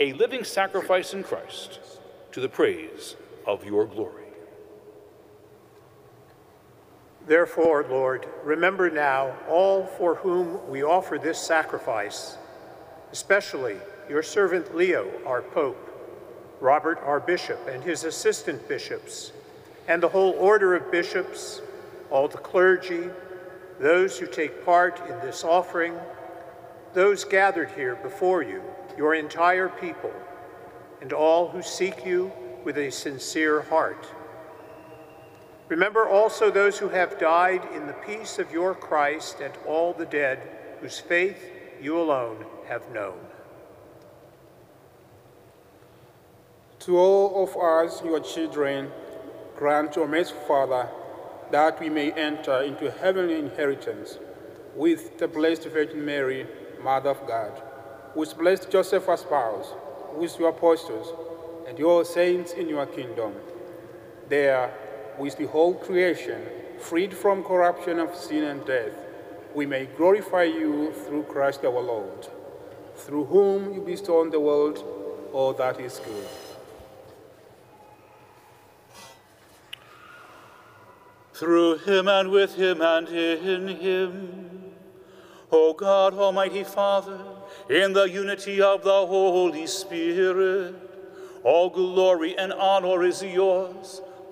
a living sacrifice in Christ, to the praise of your glory. Therefore, Lord, remember now all for whom we offer this sacrifice, especially your servant Leo, our Pope, Robert, our Bishop, and his assistant bishops, and the whole order of bishops, all the clergy, those who take part in this offering, those gathered here before you, your entire people, and all who seek you with a sincere heart. Remember also those who have died in the peace of your Christ, and all the dead whose faith you alone have known. To all of us, your children, grant, O merciful Father, that we may enter into heavenly inheritance with the Blessed Virgin Mary, Mother of God, with blessed Joseph our spouse, with your apostles, and your saints in your kingdom. There, with the whole creation, freed from corruption of sin and death, we may glorify you through Christ our Lord, through whom you bestow on the world all that is good. Through him and with him and in him, O God, Almighty Father, in the unity of the Holy Spirit, all glory and honor is yours